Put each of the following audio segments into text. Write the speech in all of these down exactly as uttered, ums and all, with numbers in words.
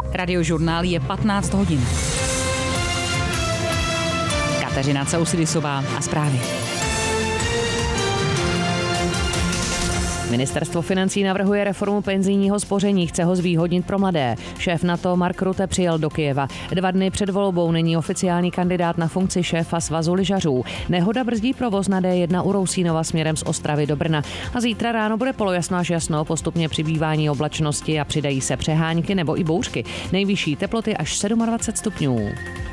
Radiožurnál je patnáct hodin. Kateřina Causidisová a zprávy. Ministerstvo financí navrhuje reformu penzijního spoření, chce ho zvýhodnit pro mladé. Šéf NATO Mark Rutte přijel do Kyjeva. Dva dny před volbou není oficiální kandidát na funkci šéfa svazu lyžařů. Nehoda brzdí provoz na D jedna u Rousínova směrem z Ostravy do Brna. A zítra ráno bude polojasno až jasno, postupně přibývání oblačnosti a přidají se přehánky nebo i bouřky. Nejvyšší teploty až dvacet sedm stupňů.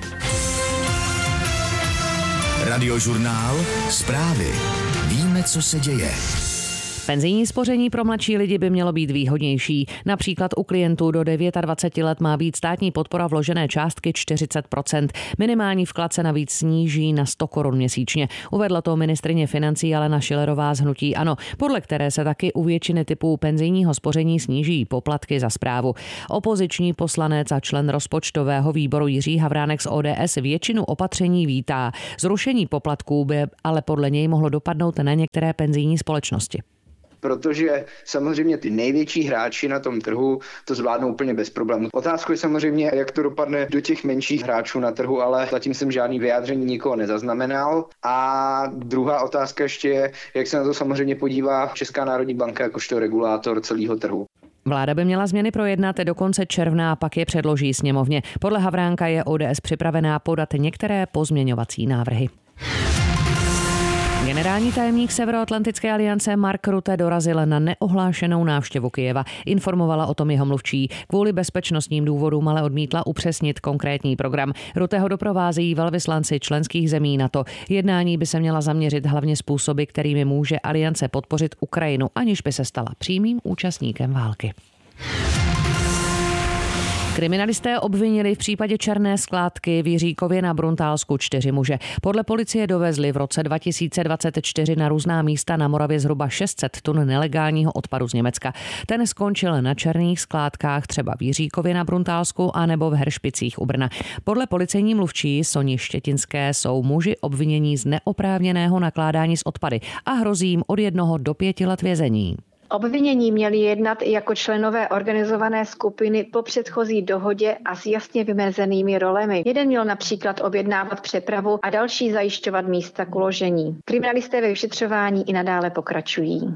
Radiožurnál, zprávy. Víme, co se děje. Penzijní spoření pro mladší lidi by mělo být výhodnější. Například u klientů do dvacet devět let má být státní podpora vložené částky čtyřicet procent. Minimální vklad se navíc sníží na sto korun měsíčně. Uvedla to ministryně financí Alena Schillerová z hnutí ANO, podle které se taky u většiny typů penzijního spoření sníží poplatky za správu. Opoziční poslanec a člen rozpočtového výboru Jiří Havránek z O D S většinu opatření vítá. Zrušení poplatků by ale podle něj mohlo dopadnout na některé penzijní společnosti. Protože samozřejmě ty největší hráči na tom trhu to zvládnou úplně bez problémů. Otázkou je samozřejmě, jak to dopadne do těch menších hráčů na trhu, ale zatím jsem žádný vyjádření nikoho nezaznamenal. A druhá otázka ještě je, jak se na to samozřejmě podívá Česká národní banka jakožto regulátor celého trhu. Vláda by měla změny projednat do konce června a pak je předloží sněmovně. Podle Havránka je O D S připravená podat některé pozměňovací návrhy. Generální tajemník Severoatlantické aliance Mark Rutte dorazil na neohlášenou návštěvu Kyjeva. Informovala o tom jeho mluvčí. Kvůli bezpečnostním důvodům ale odmítla upřesnit konkrétní program. Rutte ho doprovázejí velvyslanci členských zemí NATO. Jednání by se měla zaměřit hlavně způsoby, kterými může aliance podpořit Ukrajinu, aniž by se stala přímým účastníkem války. Kriminalisté obvinili v případě černé skládky v Jiříkově na Bruntálsku čtyři muže. Podle policie dovezli v roce dva tisíce dvacet čtyři na různá místa na Moravě zhruba šest set tun nelegálního odpadu z Německa. Ten skončil na černých skládkách třeba v Jiříkově na Bruntálsku a nebo v Heršpicích u Brna. Podle policejní mluvčí Soni Štětinské jsou muži obvinění z neoprávněného nakládání s odpady a hrozí jim od jednoho do pěti let vězení. Obvinění měli jednat i jako členové organizované skupiny po předchozí dohodě a s jasně vymezenými rolemi. Jeden měl například objednávat přepravu a další zajišťovat místa k uložení. Kriminalisté ve vyšetřování i nadále pokračují.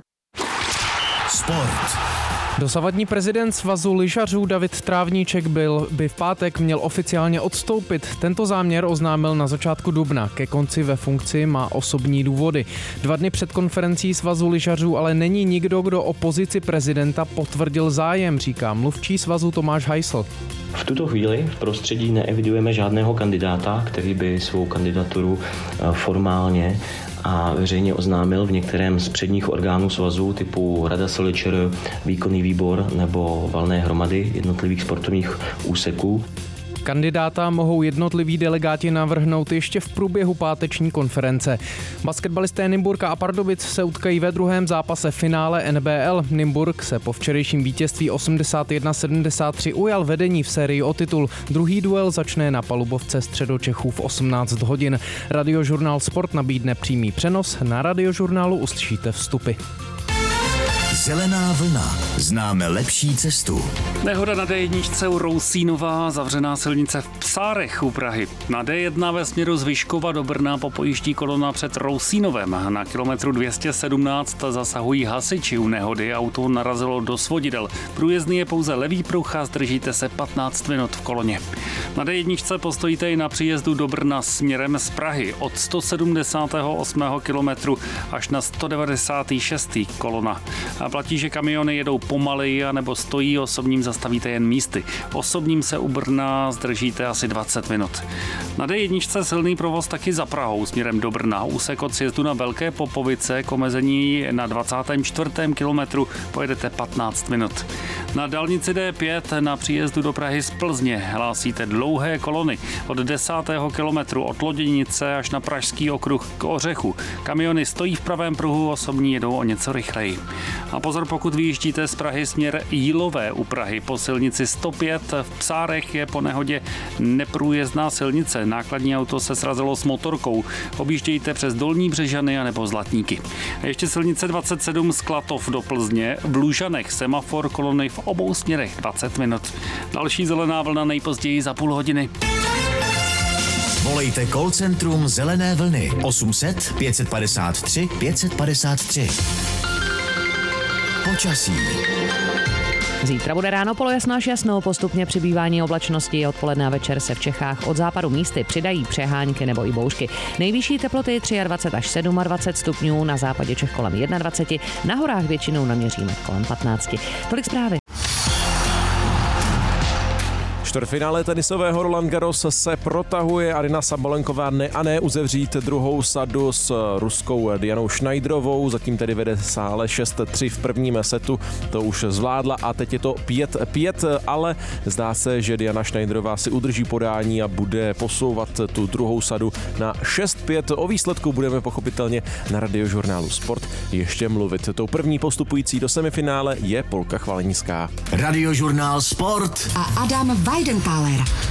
Sport. Dosavadní prezident svazu lyžařů David Trávníček byl, by v pátek měl oficiálně odstoupit. Tento záměr oznámil na začátku dubna. Ke konci ve funkci má osobní důvody. Dva dny před konferencí svazu lyžařů ale není nikdo, kdo o pozici prezidenta potvrdil zájem, říká mluvčí svazu Tomáš Heisl. V tuto chvíli v prostředí neevidujeme žádného kandidáta, který by svou kandidaturu formálně a veřejně oznámil v některém z předních orgánů svazu typu Rada S L Č R, Výkonný výbor nebo valné hromady jednotlivých sportovních úseků. Kandidáta mohou jednotliví delegáti navrhnout ještě v průběhu páteční konference. Basketbalisté Nymburka a Pardubic se utkají ve druhém zápase finále N B L. Nymburk se po včerejším vítězství osmdesát jedna sedmdesát tři ujal vedení v sérii o titul. Druhý duel začne na palubovce Středočechů v osmnáct hodin. Radiožurnál Sport nabídne přímý přenos. Na Radiožurnálu uslyšíte vstupy. Zelená vlna. Známe lepší cestu. Nehoda na D jedna u Rousínova, zavřená silnice v Psárech u Prahy. Na D jedna ve směru z Vyškova do Brna popojíždí kolona před Rousínovem. Na kilometru dvě stě sedmnáct zasahují hasiči u nehody. Auto narazilo do svodidel. Průjezdný je pouze levý pruh a zdržíte se patnáct minut v koloně. Na D jedna postojíte i na příjezdu do Brna směrem z Prahy od sto sedmdesátého osmého kilometru až na sto devadesátý šestý kolona. A platí, že kamiony jedou pomaleji a nebo stojí, osobním zastavíte jen místy. Osobním se u Brna zdržíte asi dvacet minut. Na D jedna silný provoz taky za Prahou směrem do Brna. Úsek od sjezdu na Velké Popovice k omezení na dvacátém čtvrtém kilometru pojedete patnáct minut. Na dálnici D pět na příjezdu do Prahy z Plzně hlásíte dlouhé kolony od desátého kilometru od Loděnice až na Pražský okruh k Ořechu. Kamiony stojí v pravém pruhu, osobní jedou o něco rychleji. A pozor, pokud vyjíždíte z Prahy směr Jílové u Prahy po silnici sto pět. V Psárech je po nehodě neprůjezdná silnice. Nákladní auto se srazilo s motorkou. Objíždějte přes Dolní Břežany a nebo Zlatníky. A ještě silnice dvacet sedm z Klatov do Plzně. V Lužanech semafor, kolony v obou směrech dvacet minut. Další zelená vlna nejpozději za půl hodiny. Volejte call centrum Zelené vlny osm set pět padesát tři pět padesát tři. Počasí. Zítra bude ráno polojasno až jasno, postupně přibývání oblačnosti, odpoledne a večer se v Čechách od západu místy přidají přehánky nebo i bouřky. Nejvyšší teploty dvacet tři až dvacet sedm stupňů, na západě Čech kolem dvacet jedna, na horách většinou naměříme kolem patnáct. Tolik zprávy. Čtvrtfinále tenisového Roland Garros se protahuje. Aryna Sabalenková ne a ne uzavřít druhou sadu s ruskou Dianou Schneiderovou. Zatím tedy vede sále šest tři v prvním setu. To už zvládla a teď je to pět pět, ale zdá se, že Diana Schneiderová si udrží podání a bude posouvat tu druhou sadu na šest pět. O výsledku budeme pochopitelně na Radiožurnálu Sport ještě mluvit. Tou první postupující do semifinále je Polka Chvalenská. Radiožurnál Sport a Adam Weidenpáler.